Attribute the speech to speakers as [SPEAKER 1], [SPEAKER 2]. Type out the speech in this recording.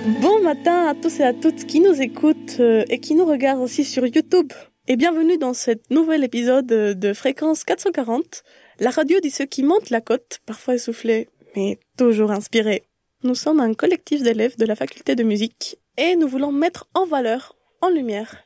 [SPEAKER 1] Bon matin à tous et à toutes qui nous écoutent et qui nous regardent aussi sur YouTube. Et bienvenue dans cet nouvel épisode de Fréquence 440, la radio de ceux qui montent la côte, parfois essoufflés, mais toujours inspirés. Nous sommes un collectif d'élèves de la faculté de musique et nous voulons mettre en valeur, en lumière,